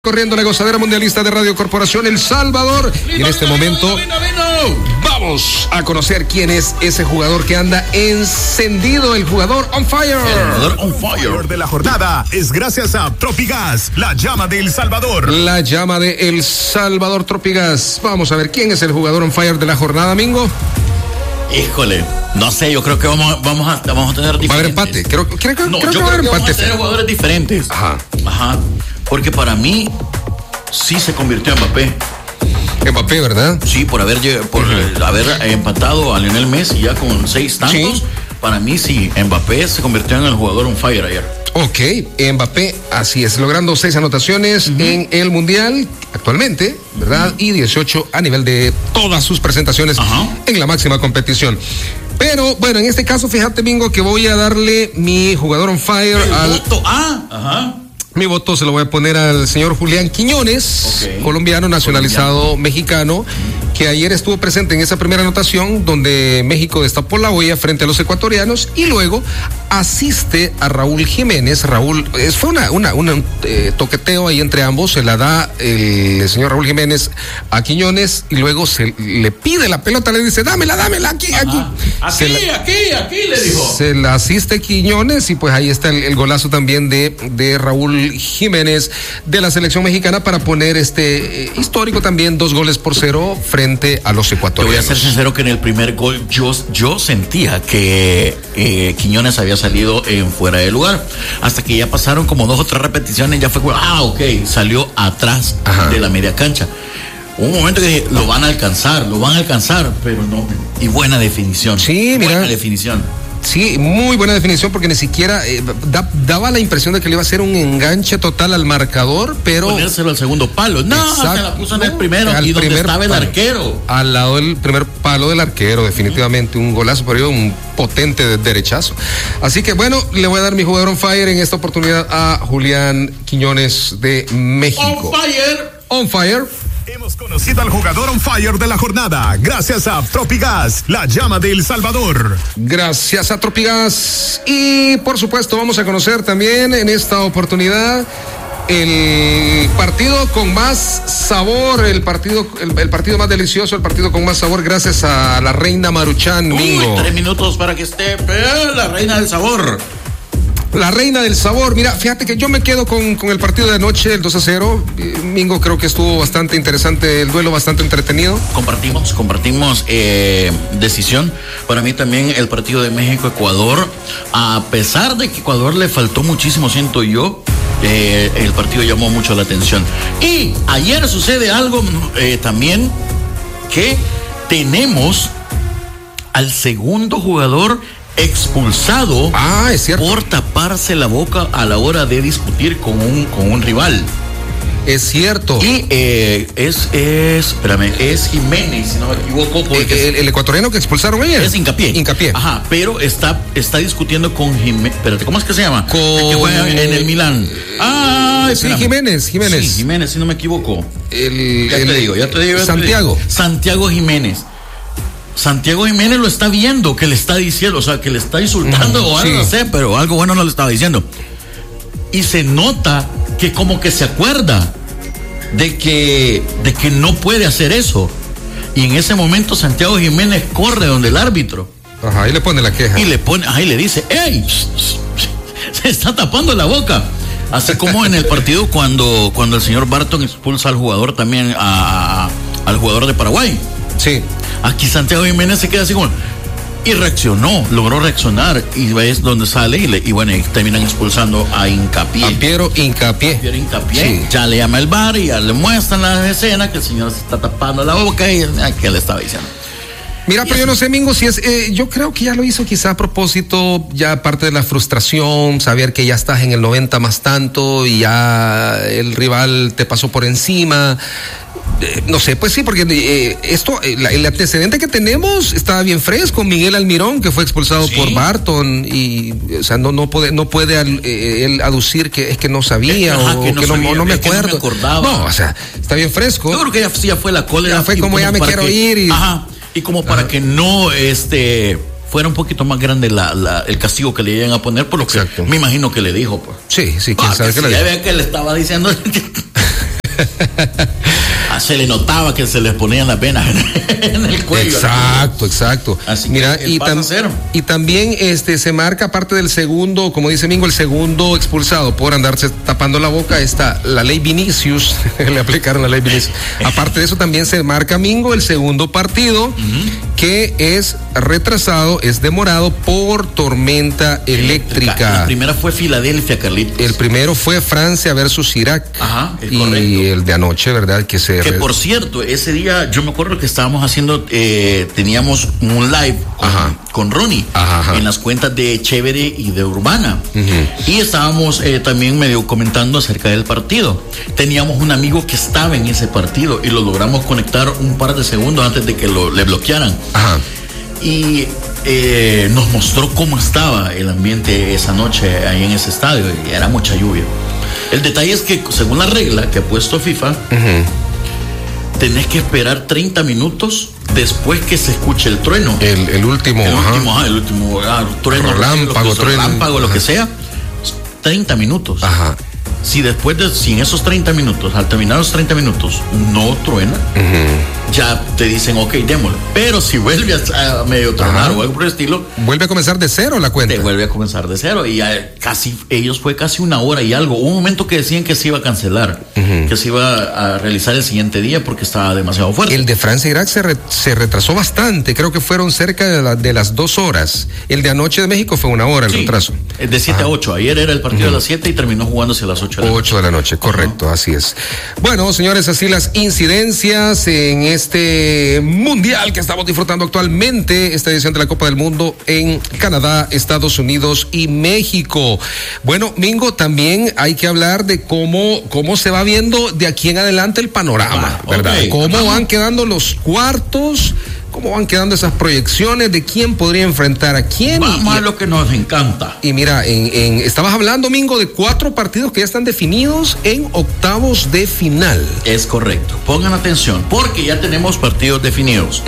Corriendo la gozadera mundialista de Radio Corporación El Salvador. Y en este momento vamos a conocer quién es ese jugador que anda encendido, el jugador on fire. El jugador on fire de la jornada es gracias a Tropigas, la llama de El Salvador. La llama de El Salvador, Tropigas. Vamos a ver quién es el jugador on fire de la jornada, Mingo. Híjole, no sé, yo creo que vamos a tener diferentes. Va a haber empate, creo que va a haber empate. Vamos a tener jugadores diferentes. Ajá. Porque para mí sí se convirtió en Mbappé, ¿verdad? Sí, por haber empatado a Lionel Messi ya con 6 tantos. Sí. Para mí sí, Mbappé se convirtió en el jugador on fire ayer. Ok, Mbappé, así es, logrando 6 anotaciones en el Mundial actualmente, ¿verdad? Y 18 a nivel de todas sus presentaciones en la máxima competición. Pero, bueno, en este caso, fíjate, Mingo, que voy a darle mi jugador on fire Mi voto se lo voy a poner al señor Julián Quiñones, colombiano nacionalizado mexicano, que ayer estuvo presente en esa primera anotación donde México destapó la olla frente a los ecuatorianos y luego asiste a Raúl Jiménez. Fue un toqueteo ahí entre ambos, se la da el señor Raúl Jiménez a Quiñones y luego le pide la pelota, le dice, dámela, aquí. Aquí, le dijo. Se la asiste Quiñones y pues ahí está el golazo también de Raúl Jiménez de la selección mexicana para poner histórico también 2-0 frente a los ecuatorianos. Te voy a ser sincero que en el primer gol yo sentía que Quiñones había salido en fuera de lugar, hasta que ya pasaron como 2 o 3 repeticiones, ya fue salió atrás de la media cancha. Un momento que dije, lo van a alcanzar, pero no. Y buena definición. Sí, mira. Buena definición. Sí, muy buena definición porque ni siquiera daba la impresión de que le iba a hacer un enganche total al marcador, pero... Ponérselo al segundo palo. No, exacto, se la puso en el primero y donde estaba el arquero. Al lado del primer palo del arquero, definitivamente. Un golazo, pero un potente derechazo. Así que bueno, le voy a dar mi jugador on fire en esta oportunidad a Julián Quiñones de México. On fire. Hemos conocido al jugador on fire de la jornada gracias a Tropigas, la llama de El Salvador. Gracias a Tropigas. Y por supuesto vamos a conocer también en esta oportunidad el partido con más sabor, el partido más delicioso, el partido con más sabor gracias a la reina Maruchan, Mingo. 3 minutos para que esté la reina del sabor. La reina del sabor. Mira, fíjate que yo me quedo con el partido de anoche, el 2-0. Mingo, creo que estuvo bastante interesante el duelo, bastante entretenido. Compartimos decisión. Para mí también el partido de México-Ecuador, a pesar de que Ecuador le faltó muchísimo, siento yo, el partido llamó mucho la atención. Y ayer sucede algo también, que tenemos al segundo jugador expulsado por taparse la boca a la hora de discutir con un rival. Es cierto. Y es Jiménez, si no me equivoco. El ecuatoriano que expulsaron ayer. Es Hincapié. Ajá, pero está discutiendo con Jiménez. Espérate, ¿cómo es que se llama? Que juega en el Milán. Sí, Jiménez. Sí, Jiménez, si no me equivoco. Ya te digo. Santiago Jiménez. Santiago Jiménez lo está viendo, que le está diciendo, o sea, que le está insultando o algo, no sé, pero algo bueno no le estaba diciendo. Y se nota que como que se acuerda de que no puede hacer eso. Y en ese momento Santiago Jiménez corre donde el árbitro. Y le pone la queja. Y le dice, ¡ey! Se está tapando la boca. Así como en el partido cuando el señor Barton expulsa al jugador también, al jugador de Paraguay. Sí. Aquí Santiago Jiménez se queda así como... Y logró reaccionar. Y ves donde sale y bueno, y terminan expulsando a Hincapié. A Piero Hincapié. Sí. Ya le llama el VAR y ya le muestran la escena que el señor se está tapando la boca y ¿qué le estaba diciendo? Mira, pero yo no sé, Mingo, si es... yo creo que ya lo hizo quizá a propósito, ya aparte de la frustración, saber que ya estás en el 90 más tanto y ya el rival te pasó por encima... no sé, pues sí, porque el antecedente que tenemos está bien fresco. Miguel Almirón, que fue expulsado por Barton y, o sea, no puede él aducir que es que no sabía no me acuerdo. No me acordaba. No, o sea, está bien fresco. Yo creo que ya fue la cólera. Ya fue como ya me quiero ir. Y como para que no fuera un poquito más grande el castigo que le iban a poner, por lo que me imagino que le dijo. Pues. Sí, quién sabe qué le dijo. Ya ve que le estaba diciendo Se le notaba que se les ponían las venas en el cuello. Exacto. Así mira, que y también se marca, aparte del segundo, como dice Mingo, el segundo expulsado por andarse tapando la boca, está la ley Vinicius, le aplicaron la ley Vinicius. Aparte de eso también se marca, Mingo, el segundo partido, que es retrasado, es demorado por tormenta eléctrica. La primera fue Filadelfia, Carlitos. El primero fue Francia versus Irak. Ajá, es y correcto. El de anoche, ¿verdad? Que por cierto, ese día yo me acuerdo que estábamos haciendo, teníamos un live con Ronnie en las cuentas de Chévere y de Urbana. Y estábamos también medio comentando acerca del partido. Teníamos un amigo que estaba en ese partido y lo logramos conectar un par de segundos antes de que le bloquearan. Y nos mostró cómo estaba el ambiente esa noche ahí en ese estadio, y era mucha lluvia. El detalle es que según la regla que ha puesto FIFA, tenés que esperar 30 minutos después que se escuche el trueno. El último trueno, relámpago, lo que sea. 30 minutos. Si en esos 30 minutos, al terminar los 30 minutos, no truena, ya te dicen, ok, démosle. Pero si vuelve a medio tronar o algo por el estilo, vuelve a comenzar de cero la cuenta. Te vuelve a comenzar de cero. Y fue casi una hora y algo. Hubo un momento que decían que se iba a cancelar, que se iba a realizar el siguiente día porque estaba demasiado fuerte. El de Francia e Irak se retrasó bastante, creo que fueron cerca de las 2 horas. El de anoche de México fue 1 hora el retraso. De 7 a 8. Ayer era el partido a las 7 y terminó jugándose a las 8 de la noche. 8 de la noche, correcto, así es. Bueno, señores, así las incidencias en este mundial que estamos disfrutando actualmente, esta edición de la Copa del Mundo en Canadá, Estados Unidos y México. Bueno, Mingo, también hay que hablar de cómo se va viendo de aquí en adelante el panorama, ¿verdad? Cómo van quedando los cuartos, cómo van quedando esas proyecciones de quién podría enfrentar a quién. Vamos a lo que nos encanta. Y mira, estabas hablando, Mingo, de 4 partidos que ya están definidos en octavos de final. Es correcto. Pongan atención, porque ya tenemos partidos definidos.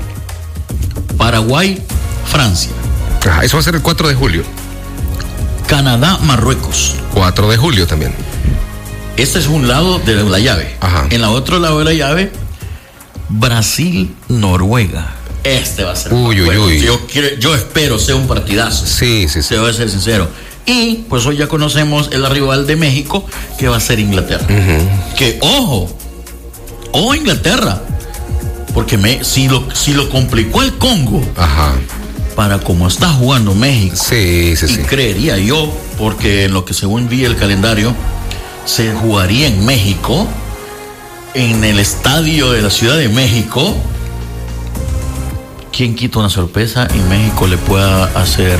Paraguay, Francia. Eso va a ser el 4 de julio. Canadá, Marruecos. 4 de julio también. Este es un lado de la llave. En el otro lado de la llave, Brasil, Noruega. Este va a ser yo espero sea un partidazo. Sí. Te voy a ser sincero. Y pues hoy ya conocemos el rival de México, que va a ser Inglaterra. Que ojo Inglaterra, porque si lo complicó el Congo, para como está jugando México, y creería yo, porque en lo que según vi el calendario, se jugaría en México, en el estadio de la Ciudad de México. ¿Quién quita una sorpresa y México le pueda hacer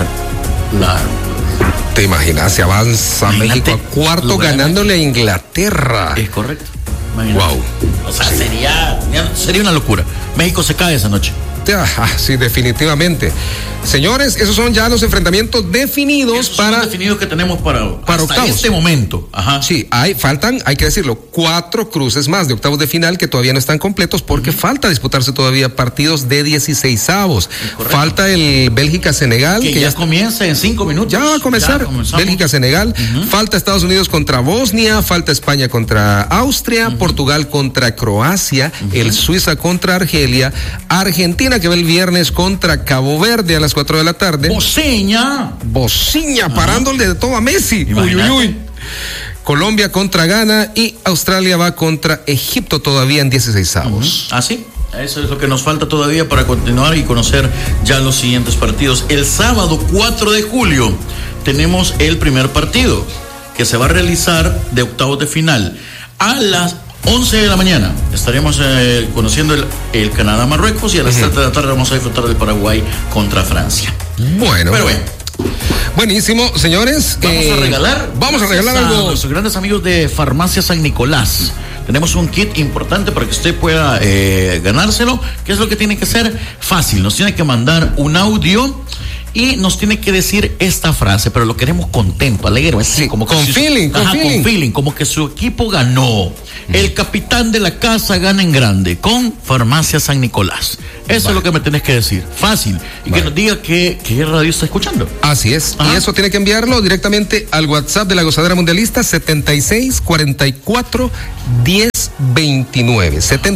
¿Te imaginas? Se avanza México a cuarto ganándole a Inglaterra. Es correcto. Wow. O sea, sería una locura. México se cae esa noche. Sí, definitivamente. Señores, esos son ya los enfrentamientos definidos definidos que tenemos para octavos. Este momento. Sí, faltan, hay que decirlo, 4 cruces más de octavos de final que todavía no están completos porque falta disputarse todavía partidos de 16avos. Falta el Bélgica-Senegal. Que ya comienza en 5 minutos. Ya va a comenzar. Bélgica-Senegal. Falta Estados Unidos contra Bosnia. Falta España contra Austria. Portugal contra Croacia. El Suiza contra Argelia. Argentina, que va el viernes contra Cabo Verde a las 4 de la tarde. Bociña, parándole de todo a Messi. Uy. Colombia contra Ghana y Australia va contra Egipto todavía en 16avos. Así. Eso es lo que nos falta todavía para continuar y conocer ya los siguientes partidos. El sábado 4 de julio tenemos el primer partido que se va a realizar de octavos de final a las 11 de la mañana. Estaremos conociendo el Canadá-Marruecos y a las 7 de la tarde vamos a disfrutar del Paraguay contra Francia. Bueno. Buenísimo, señores. Vamos a regalar algo a nuestros grandes amigos de Farmacia San Nicolás. Tenemos un kit importante para que usted pueda ganárselo. ¿Qué es lo que tiene que hacer? Fácil, nos tiene que mandar un audio y nos tiene que decir esta frase, pero lo queremos contento, alegre, así, como que con feeling, como que su equipo ganó. El capitán de la casa gana en grande con Farmacia San Nicolás. Eso es lo que me tenés que decir. Fácil. Y que nos diga qué radio está escuchando. Así es. Y eso tiene que enviarlo directamente al WhatsApp de la Gozadera Mundialista 7644 10 1029.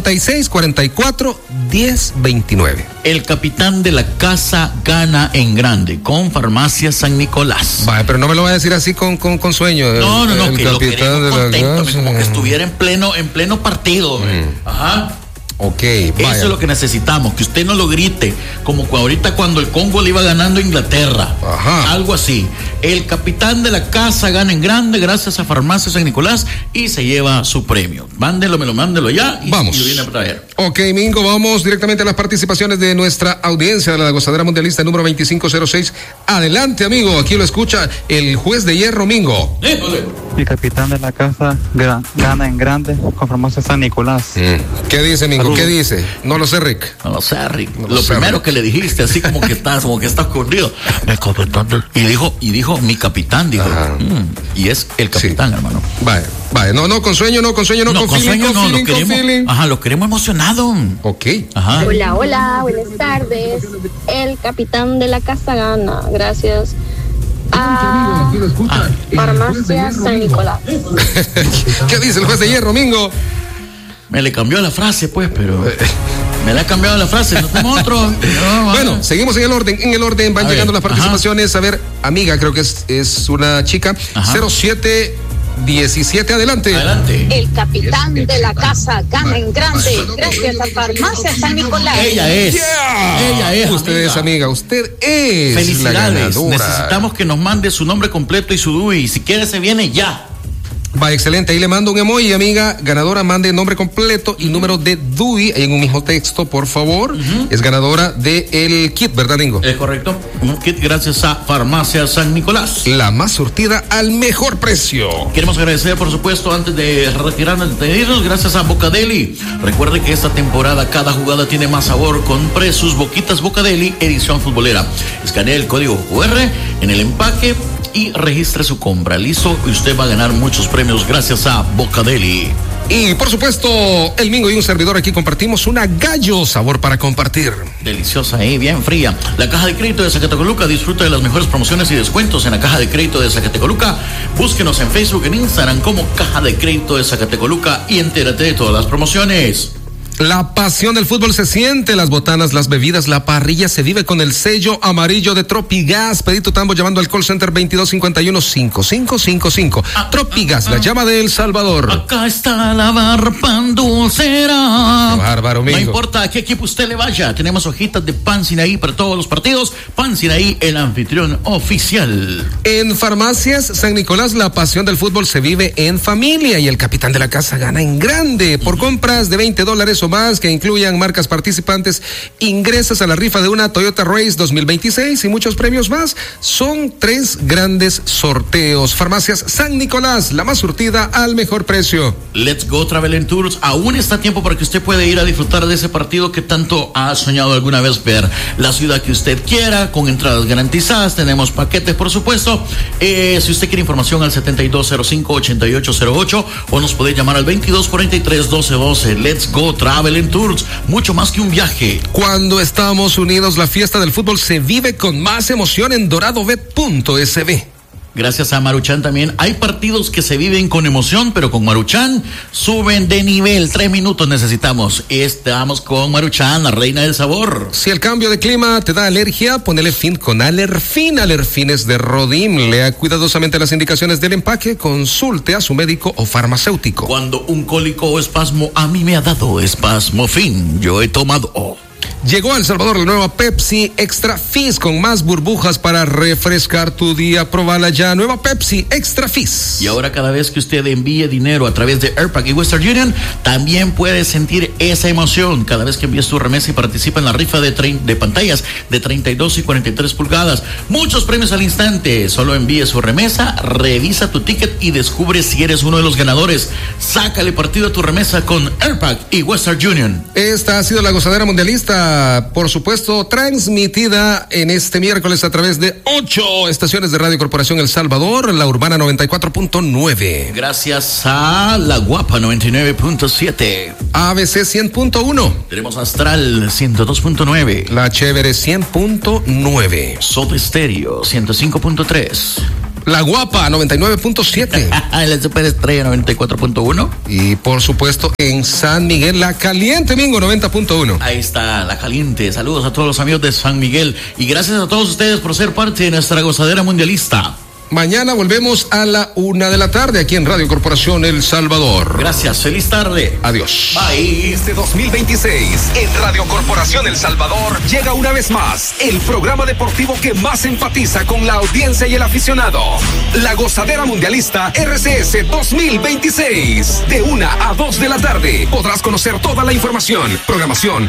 7644-1029. El capitán de la casa gana en grande con Farmacia San Nicolás. Vaya, pero no me lo voy a decir así con sueño. No, el que lo queremos contento, como que estuviera en pleno partido. Ajá. Ok, vaya. Eso es lo que necesitamos, que usted no lo grite, como ahorita cuando el Congo le iba ganando a Inglaterra. Ajá. Algo así. El capitán de la casa gana en grande gracias a Farmacia San Nicolás y se lleva su premio. Mándelo ya y vamos. Y lo viene a traer. Ok, Mingo, vamos directamente a las participaciones de nuestra audiencia de la Gozadera Mundialista número 2506. Adelante, amigo, aquí lo escucha el juez de hierro, Mingo. El capitán de la casa gana en grande con Farmacia San Nicolás. ¿Qué dice, Mingo? ¿Qué dice? No lo sé, Rick. No lo sé, Rick. Lo primero que le dijiste, así como que está escondido. El capitán y dijo mi capitán, dijo. Y es el capitán, sí, hermano. Vaya. No, con sueño, no, con feeling. Lo queremos emocionado. Ok. Ajá. Hola, buenas tardes. El capitán de la casa gana, gracias a Farmacia San Nicolás. ¿Qué dice el juez de hierro, Mingo? Me le cambió la frase, pues, pero me le ha cambiado la frase. No tenemos otro. Bueno, seguimos en el orden. Van llegando las participaciones. A ver, amiga, creo que es una chica. 0717, adelante. El capitán de la casa gana en grande gracias a Farmacia San Nicolás. Ella es. Usted es, amiga. Usted es. Felicidades. Necesitamos que nos mande su nombre completo y su DUI. Si quiere, se viene ya. Va, excelente. Ahí le mando un emoji, amiga. Ganadora, mande nombre completo y número de DUI en un mismo texto, por favor. Es ganadora del kit, ¿verdad, Lingo? Es correcto. Un kit gracias a Farmacia San Nicolás. La más surtida al mejor precio. Queremos agradecer, por supuesto, antes de retirarnos, gracias a Bocadeli. Recuerde que esta temporada cada jugada tiene más sabor. Compre sus boquitas Bocadeli, edición futbolera. Escanee el código QR en el empaque y registre su compra. Listo, y usted va a ganar muchos premios gracias a Bocadeli. Y por supuesto, el Mingo y un servidor aquí compartimos una Gallo, sabor para compartir. Deliciosa y bien fría. La Caja de Crédito de Zacatecoluca disfruta de las mejores promociones y descuentos en la Caja de Crédito de Zacatecoluca. Búsquenos en Facebook, en Instagram como Caja de Crédito de Zacatecoluca y entérate de todas las promociones. La pasión del fútbol se siente, las botanas, las bebidas, la parrilla se vive con el sello amarillo de Tropigas. Pedí tu tambo llamando al call center 2251-5555. Tropigas, la llama de El Salvador. Acá está la barra pan dulcera. Qué bárbaro, amigo. No importa a qué equipo usted le vaya, tenemos hojitas de pan Sinaí para todos los partidos. Pan Sinaí, el anfitrión oficial. En Farmacias San Nicolás, la pasión del fútbol se vive en familia y el capitán de la casa gana en grande. Por compras de $20 o más que incluyan marcas participantes, ingresas a la rifa de una Toyota Race 2026 y muchos premios más. Son 3 grandes sorteos. Farmacias San Nicolás, la más surtida al mejor precio. Let's Go Travel and Tours. Aún está tiempo para que usted pueda ir a disfrutar de ese partido que tanto ha soñado alguna vez ver. La ciudad que usted quiera, con entradas garantizadas. Tenemos paquetes, por supuesto. Si usted quiere información, al 7205-8808 o nos puede llamar al 2243-1212. Let's Go Travel and Tours, mucho más que un viaje. Cuando estamos unidos, la fiesta del fútbol se vive con más emoción en doradobet.sb. Gracias a Maruchan también. Hay partidos que se viven con emoción, pero con Maruchan suben de nivel. 3 minutos necesitamos. Estamos con Maruchan, la reina del sabor. Si el cambio de clima te da alergia, ponele fin con Alerfin. Alerfin es de Rodim. Lea cuidadosamente las indicaciones del empaque. Consulte a su médico o farmacéutico. Cuando un cólico o espasmo, a mí me ha dado Espasmofin. Yo he tomado. Llegó a El Salvador la nueva Pepsi Extra Fizz con más burbujas para refrescar tu día. Probala ya, nueva Pepsi Extra Fizz. Y ahora cada vez que usted envíe dinero a través de AirPack y Western Union, también puede sentir esa emoción. Cada vez que envíes tu remesa y participa en la rifa de pantallas de 32 y 43 pulgadas. Muchos premios al instante. Solo envíe su remesa, revisa tu ticket y descubre si eres uno de los ganadores. Sácale partido a tu remesa con AirPack y Western Union. Esta ha sido la Gozadera Mundialista, por supuesto, transmitida en este miércoles a través de 8 estaciones de Radio Corporación El Salvador, la Urbana 94.9. Gracias a la Guapa 99.7. ABC 100.1. Tenemos Astral 102.9. La Chévere 100.9. Soda Stereo 105.3. La Guapa 99.7. La Superestrella 94.1. Y por supuesto en San Miguel, La Caliente Mingo 90.1. Ahí está, La Caliente. Saludos a todos los amigos de San Miguel. Y gracias a todos ustedes por ser parte de nuestra gozadera mundialista. Mañana volvemos a la 1 de la tarde aquí en Radio Corporación El Salvador. Gracias, feliz tarde. Adiós. Bye. Este 2026, en Radio Corporación El Salvador, llega una vez más el programa deportivo que más empatiza con la audiencia y el aficionado. La Gozadera Mundialista RCS 2026. De 1 a 2 de la tarde podrás conocer toda la información, programación